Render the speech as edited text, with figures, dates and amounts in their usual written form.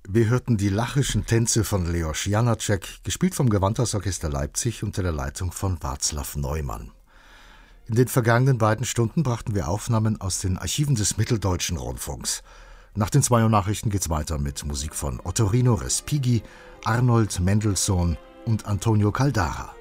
Wir hörten die lachischen Tänze von Leos Janáček, gespielt vom Gewandhausorchester Leipzig unter der Leitung von Václav Neumann. In den vergangenen beiden Stunden brachten wir Aufnahmen aus den Archiven des Mitteldeutschen Rundfunks. Nach den 2 Uhr Nachrichten geht's weiter mit Musik von Ottorino Respighi, Arnold Mendelssohn und Antonio Caldara.